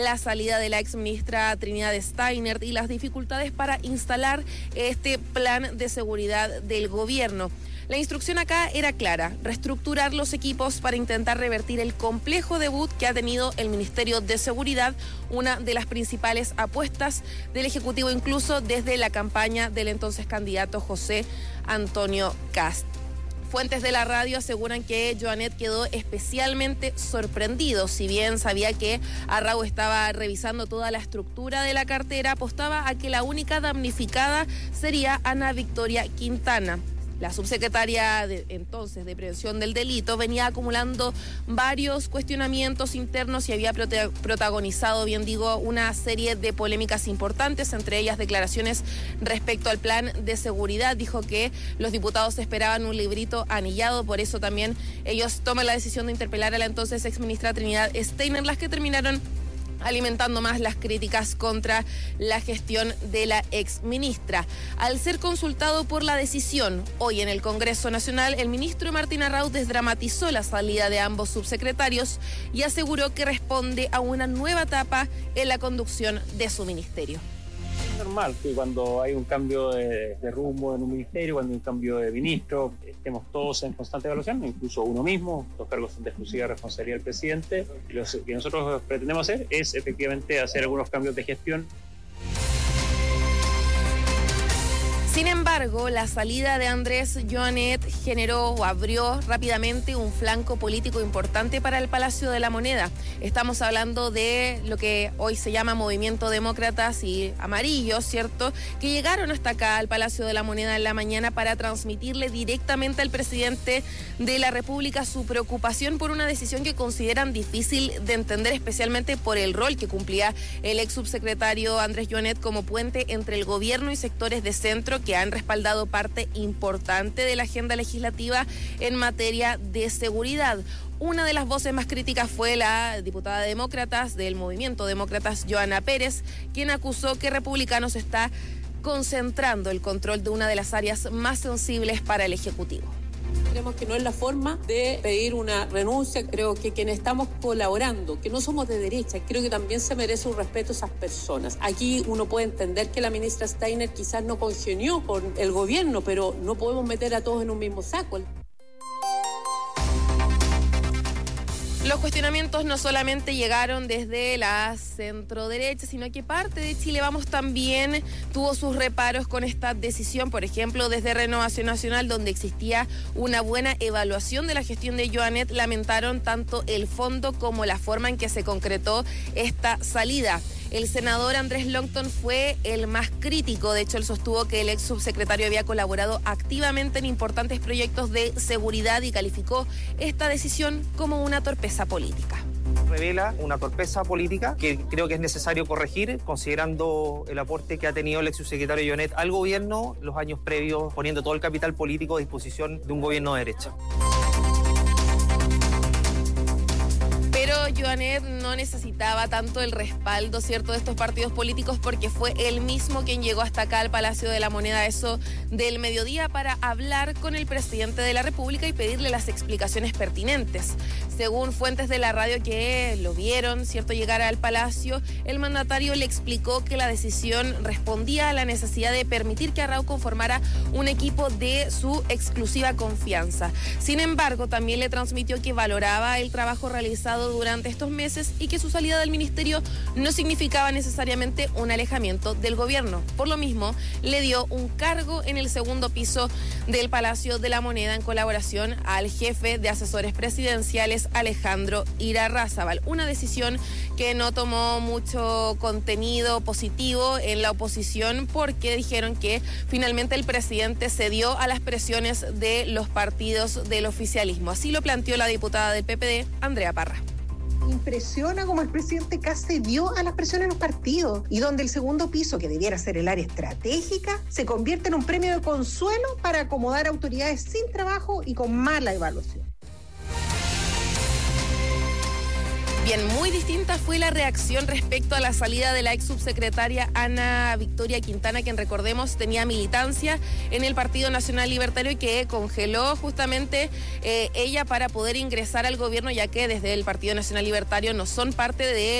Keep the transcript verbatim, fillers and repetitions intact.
la salida de la exministra Trinidad Steiner y las dificultades para instalar este plan de seguridad del gobierno. La instrucción acá era clara: reestructurar los equipos para intentar revertir el complejo debut que ha tenido el Ministerio de Seguridad, una de las principales apuestas del Ejecutivo, incluso desde la campaña del entonces candidato José Antonio Kast. Fuentes de la radio aseguran que Joanet quedó especialmente sorprendido. Si bien sabía que Arrau estaba revisando toda la estructura de la cartera, apostaba a que la única damnificada sería Ana Victoria Quintana. La subsecretaria de entonces de Prevención del Delito venía acumulando varios cuestionamientos internos y había prote- protagonizado, bien digo, una serie de polémicas importantes, entre ellas declaraciones respecto al plan de seguridad. Dijo que los diputados esperaban un librito anillado, por eso también ellos toman la decisión de interpelar a la entonces exministra Trinidad Steiner, las que terminaron alimentando más las críticas contra la gestión de la exministra. Al ser consultado por la decisión hoy en el Congreso Nacional, el ministro Martín Arrau desdramatizó la salida de ambos subsecretarios y aseguró que responde a una nueva etapa en la conducción de su ministerio. Es normal que cuando hay un cambio de, de rumbo en un ministerio, cuando hay un cambio de ministro, estemos todos en constante evaluación, incluso uno mismo. Los cargos son de exclusiva responsabilidad del presidente. Y lo que nosotros pretendemos hacer es efectivamente hacer algunos cambios de gestión. Sin embargo, la salida de Andrés Joanet generó o abrió rápidamente un flanco político importante para el Palacio de la Moneda. Estamos hablando de lo que hoy se llama Movimiento Demócratas y Amarillos, ¿cierto?, que llegaron hasta acá al Palacio de la Moneda en la mañana para transmitirle directamente al presidente de la República su preocupación por una decisión que consideran difícil de entender, especialmente por el rol que cumplía el ex subsecretario Andrés Joanet como puente entre el gobierno y sectores de centro que han respaldado parte importante de la agenda legislativa en materia de seguridad. Una de las voces más críticas fue la diputada de Demócratas del Movimiento Demócratas, Joana Pérez, quien acusó que Republicanos está concentrando el control de una de las áreas más sensibles para el Ejecutivo. Creemos que no es la forma de pedir una renuncia. Creo que quienes estamos colaborando, que no somos de derecha, creo que también se merece un respeto a esas personas. Aquí uno puede entender que la ministra Steiner quizás no congenió con el gobierno, pero no podemos meter a todos en un mismo saco. Los cuestionamientos no solamente llegaron desde la centroderecha, sino que parte de Chile Vamos también tuvo sus reparos con esta decisión. Por ejemplo, desde Renovación Nacional, donde existía una buena evaluación de la gestión de Joanet, lamentaron tanto el fondo como la forma en que se concretó esta salida. El senador Andrés Longton fue el más crítico. De hecho, él sostuvo que el ex subsecretario había colaborado activamente en importantes proyectos de seguridad y calificó esta decisión como una torpeza política. Revela una torpeza política que creo que es necesario corregir, considerando el aporte que ha tenido el ex subsecretario Joanet al gobierno los años previos, poniendo todo el capital político a disposición de un gobierno de derecha. Pero Joanet no necesitaba tanto el respaldo, ¿cierto?, de estos partidos políticos, porque fue él mismo quien llegó hasta acá al Palacio de la Moneda, eso del mediodía, para hablar con el presidente de la República y pedirle las explicaciones pertinentes. Según fuentes de la radio que lo vieron, ¿cierto?, llegar al Palacio, el mandatario le explicó que la decisión respondía a la necesidad de permitir que Arrau conformara un equipo de su exclusiva confianza. Sin embargo, también le transmitió que valoraba el trabajo realizado durante estos meses y que su salida del ministerio no significaba necesariamente un alejamiento del gobierno. Por lo mismo, le dio un cargo en el segundo piso del Palacio de la Moneda en colaboración al jefe de asesores presidenciales, Alejandro Irarrázaval. Una decisión que no tomó mucho contenido positivo en la oposición, porque dijeron que finalmente el presidente cedió a las presiones de los partidos del oficialismo. Así lo planteó la diputada del P P D, Andrea Parra. Impresiona cómo el presidente Kast cedió a las presiones de los partidos y donde el segundo piso, que debiera ser el área estratégica, se convierte en un premio de consuelo para acomodar autoridades sin trabajo y con mala evaluación. Bien, muy distinta fue la reacción respecto a la salida de la ex subsecretaria Ana Victoria Quintana, quien, recordemos, tenía militancia en el Partido Nacional Libertario y que congeló justamente eh, ella para poder ingresar al gobierno, ya que desde el Partido Nacional Libertario no son parte de